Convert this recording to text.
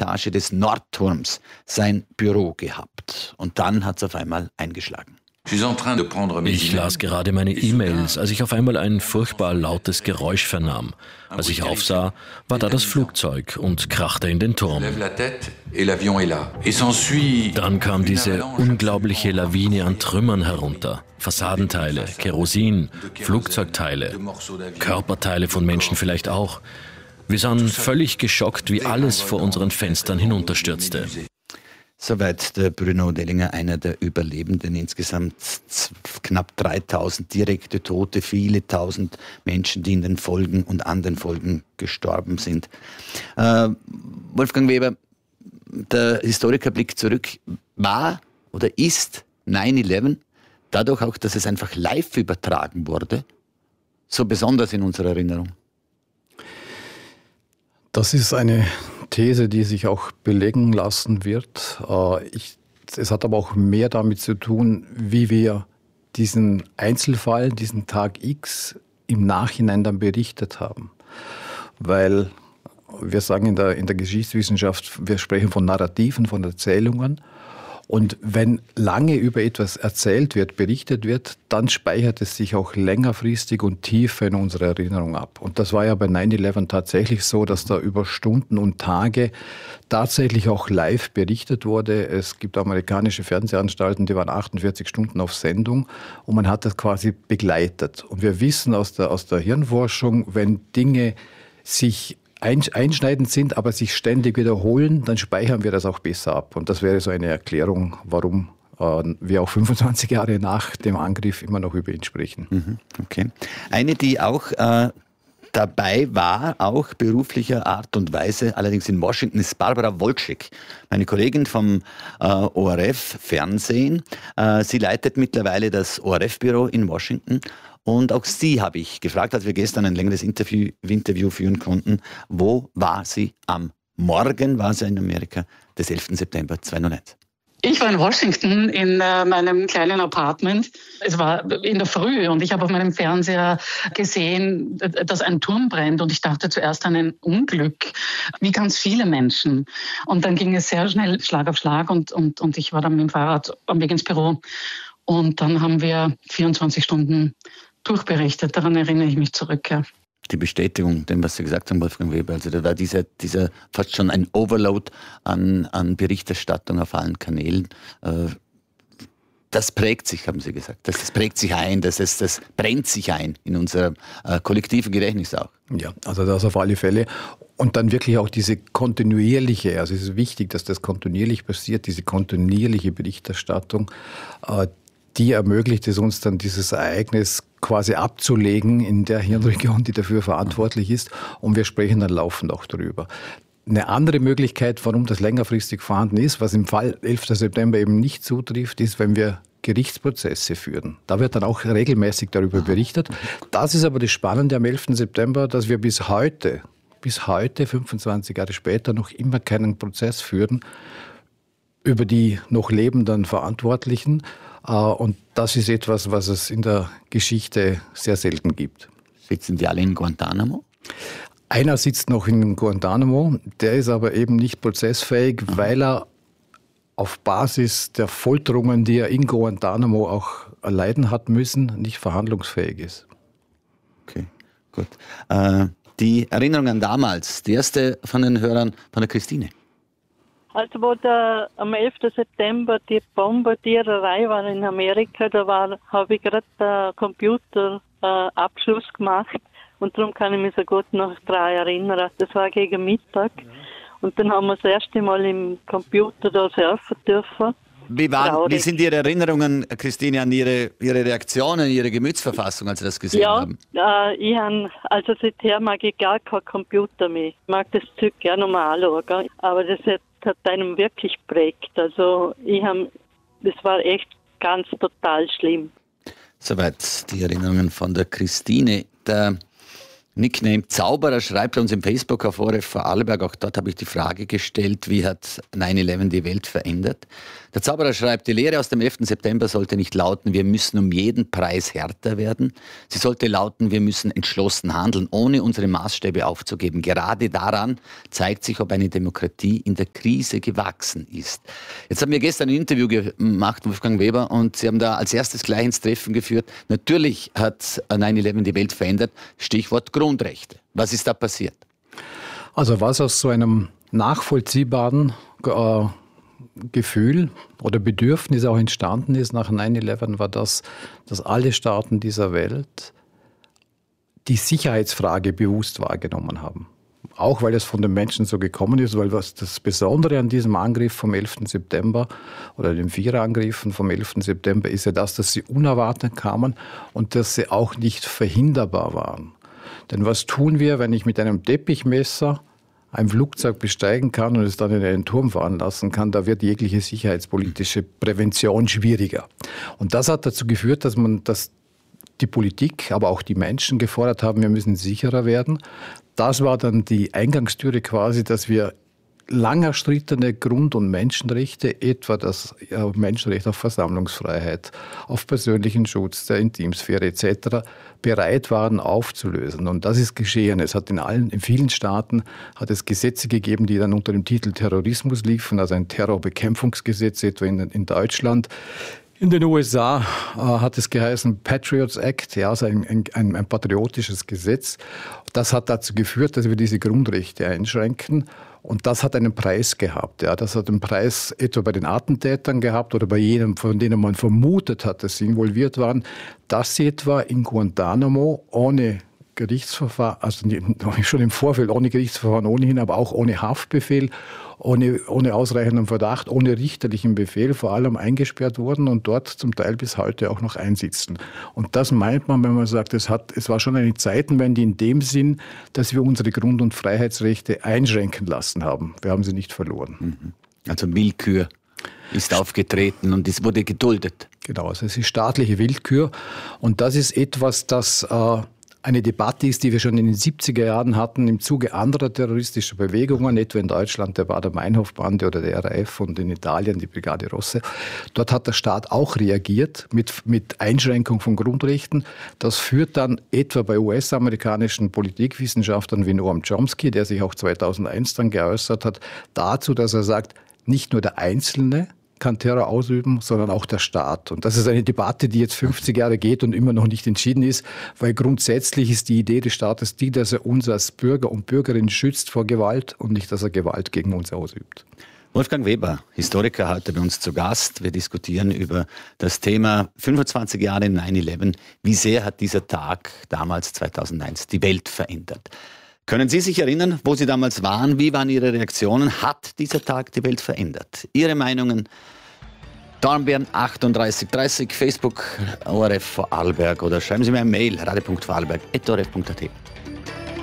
Etage des Nordturms sein Büro gehabt. Und dann hat es auf einmal eingeschlagen. Ich las gerade meine E-Mails, als ich auf einmal ein furchtbar lautes Geräusch vernahm. Als ich aufsah, war da das Flugzeug und krachte in den Turm. Dann kam diese unglaubliche Lawine an Trümmern herunter. Fassadenteile, Kerosin, Flugzeugteile, Körperteile von Menschen vielleicht auch. Wir sahen völlig geschockt, wie alles vor unseren Fenstern hinunterstürzte. Soweit der Bruno Dellinger, einer der Überlebenden. Insgesamt knapp 3000 direkte Tote, viele tausend Menschen, die in den Folgen und an den Folgen gestorben sind. Wolfgang Weber, der Historiker blickt zurück. War oder ist 9/11 dadurch auch, dass es einfach live übertragen wurde, so besonders in unserer Erinnerung? Das ist eine These, die sich auch belegen lassen wird. Es hat aber auch mehr damit zu tun, wie wir diesen Einzelfall, diesen Tag X im Nachhinein dann berichtet haben. Weil wir sagen in der Geschichtswissenschaft, wir sprechen von Narrativen, von Erzählungen. Und wenn lange über etwas erzählt wird, berichtet wird, dann speichert es sich auch längerfristig und tiefer in unserer Erinnerung ab. Und das war ja bei 9/11 tatsächlich so, dass da über Stunden und Tage tatsächlich auch live berichtet wurde. Es gibt amerikanische Fernsehanstalten, die waren 48 Stunden auf Sendung und man hat das quasi begleitet. Und wir wissen aus der Hirnforschung, wenn Dinge sich einschneidend sind, aber sich ständig wiederholen, dann speichern wir das auch besser ab. Und das wäre so eine Erklärung, warum wir auch 25 Jahre nach dem Angriff immer noch über ihn sprechen. Okay. Eine, die auch dabei war, auch beruflicher Art und Weise, allerdings in Washington, ist Barbara Wolczyk, meine Kollegin vom ORF-Fernsehen. Sie leitet mittlerweile das ORF-Büro in Washington. Und auch sie habe ich gefragt, als wir gestern ein längeres Interview führen konnten, wo war sie am Morgen, war sie in Amerika, des 11. September 2001? Ich war in Washington in meinem kleinen Apartment. Es war in der Früh und ich habe auf meinem Fernseher gesehen, dass ein Turm brennt und ich dachte zuerst an ein Unglück, wie ganz viele Menschen. Und dann ging es sehr schnell Schlag auf Schlag und ich war dann mit dem Fahrrad am Weg ins Büro und dann haben wir 24 Stunden durchberichtet. Daran erinnere ich mich zurück, ja. Die Bestätigung, dem, was Sie gesagt haben, Wolfgang Weber, also da war dieser fast schon ein Overload an Berichterstattung auf allen Kanälen. Das prägt sich, haben Sie gesagt. Das prägt sich ein, das brennt sich ein in unserem kollektiven Gedächtnis auch. Ja, also das auf alle Fälle. Und dann wirklich auch diese kontinuierliche, also es ist wichtig, dass das kontinuierlich passiert, diese kontinuierliche Berichterstattung, die ermöglicht es uns dann, dieses Ereignis quasi abzulegen in der Hirnregion, die dafür verantwortlich ist. Und wir sprechen dann laufend auch darüber. Eine andere Möglichkeit, warum das längerfristig vorhanden ist, was im Fall 11. September eben nicht zutrifft, ist, wenn wir Gerichtsprozesse führen. Da wird dann auch regelmäßig darüber berichtet. Das ist aber das Spannende am 11. September, dass wir bis heute, 25 Jahre später, noch immer keinen Prozess führen über die noch lebenden Verantwortlichen. Und das ist etwas, was es in der Geschichte sehr selten gibt. Sitzen die alle in Guantanamo? Einer sitzt noch in Guantanamo, der ist aber eben nicht prozessfähig, weil er auf Basis der Folterungen, die er in Guantanamo auch erleiden hat müssen, nicht verhandlungsfähig ist. Okay, gut. Die Erinnerung an damals, die erste von den Hörern, von der Christine. Also wo am 11. September die Bombardiererei war in Amerika, habe ich gerade den Computerabschluss gemacht und darum kann ich mich so gut noch daran erinnern. Das war gegen Mittag und dann haben wir das erste Mal im Computer da surfen dürfen. Wie sind Ihre Erinnerungen, Christine, an Ihre Reaktionen, Ihre Gemütsverfassung, als Sie das gesehen haben? Also seither mag ich gar keinen Computer mehr. Ich mag das Zeug gerne nochmal anschauen, aber das hat einem wirklich geprägt. Also das war echt ganz total schlimm. Soweit die Erinnerungen von der Christine. Der Nickname Zauberer schreibt uns im Facebook auf ORF Vorarlberg, auch dort habe ich die Frage gestellt, wie hat 9/11 die Welt verändert? Der Zauberer schreibt, die Lehre aus dem 11. September sollte nicht lauten, wir müssen um jeden Preis härter werden. Sie sollte lauten, wir müssen entschlossen handeln, ohne unsere Maßstäbe aufzugeben. Gerade daran zeigt sich, ob eine Demokratie in der Krise gewachsen ist. Jetzt haben wir gestern ein Interview gemacht, Wolfgang Weber, und Sie haben da als erstes gleich ins Treffen geführt. Natürlich hat 9/11 die Welt verändert. Stichwort Grundrechte. Was ist da passiert? Also was aus so einem nachvollziehbaren Gefühl oder Bedürfnis auch entstanden ist nach 9/11, war das, dass alle Staaten dieser Welt die Sicherheitsfrage bewusst wahrgenommen haben. Auch weil es von den Menschen so gekommen ist, weil was das Besondere an diesem Angriff vom 11. September oder den 4 Angriffen vom 11. September ist ja das, dass sie unerwartet kamen und dass sie auch nicht verhinderbar waren. Denn was tun wir, wenn ich mit einem Teppichmesser ein Flugzeug besteigen kann und es dann in einen Turm fahren lassen kann? Da wird jegliche sicherheitspolitische Prävention schwieriger. Und das hat dazu geführt, dass die Politik, aber auch die Menschen gefordert haben, wir müssen sicherer werden. Das war dann die Eingangstüre quasi, dass wir lang erstrittene Grund- und Menschenrechte, etwa das Menschenrecht auf Versammlungsfreiheit, auf persönlichen Schutz, der Intimsphäre etc., bereit waren aufzulösen. Und das ist geschehen. Es hat in vielen Staaten hat es Gesetze gegeben, die dann unter dem Titel Terrorismus liefen, also ein Terrorbekämpfungsgesetz, etwa in Deutschland. In den USA hat es geheißen Patriots Act, ja, also ein patriotisches Gesetz. Das hat dazu geführt, dass wir diese Grundrechte einschränken. Und das hat einen Preis gehabt. Ja. Das hat einen Preis etwa bei den Attentätern gehabt oder bei jedem, von denen man vermutet hat, dass sie involviert waren, dass sie etwa in Guantanamo ohne Gerichtsverfahren, also schon im Vorfeld ohne Gerichtsverfahren ohnehin, aber auch ohne Haftbefehl, ohne ausreichenden Verdacht, ohne richterlichen Befehl vor allem eingesperrt wurden und dort zum Teil bis heute auch noch einsitzen. Und das meint man, wenn man sagt, es war schon eine Zeitenwende in dem Sinn, dass wir unsere Grund- und Freiheitsrechte einschränken lassen haben. Wir haben sie nicht verloren. Also Willkür ist aufgetreten und es wurde geduldet. Genau, also es ist staatliche Willkür und das ist etwas, das eine Debatte ist, die wir schon in den 70er Jahren hatten im Zuge anderer terroristischer Bewegungen, etwa in Deutschland der Baader-Meinhof-Bande oder der RAF und in Italien die Brigade Rosse. Dort hat der Staat auch reagiert mit Einschränkung von Grundrechten. Das führt dann etwa bei US-amerikanischen Politikwissenschaftlern wie Noam Chomsky, der sich auch 2001 dann geäußert hat, dazu, dass er sagt, nicht nur der Einzelne kann Terror ausüben, sondern auch der Staat. Und das ist eine Debatte, die jetzt 50 Jahre geht und immer noch nicht entschieden ist, weil grundsätzlich ist die Idee des Staates die, dass er uns als Bürger und Bürgerinnen schützt vor Gewalt und nicht, dass er Gewalt gegen uns ausübt. Wolfgang Weber, Historiker, heute bei uns zu Gast. Wir diskutieren über das Thema 25 Jahre 9/11. Wie sehr hat dieser Tag damals 2001 die Welt verändert? Können Sie sich erinnern, wo Sie damals waren? Wie waren Ihre Reaktionen? Hat dieser Tag die Welt verändert? Ihre Meinungen? Dornbirn 3830, Facebook, ORF Vorarlberg oder schreiben Sie mir eine Mail, radio.vorarlberg@orf.at.